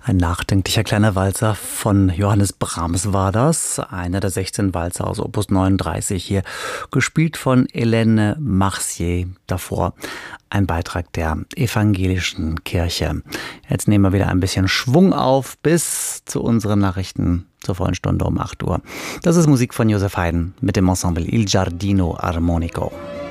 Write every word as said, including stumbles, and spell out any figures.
Ein nachdenklicher kleiner Walzer von Johannes Brahms war das. Einer der sechzehn Walzer aus Opus neununddreißig hier, gespielt von Hélène Marcier. Davor ein Beitrag der evangelischen Kirche. Jetzt nehmen wir wieder ein bisschen Schwung auf bis zu unseren Nachrichten zur vollen Stunde um acht Uhr. Das ist Musik von Josef Haydn mit dem Ensemble Il Giardino Armonico.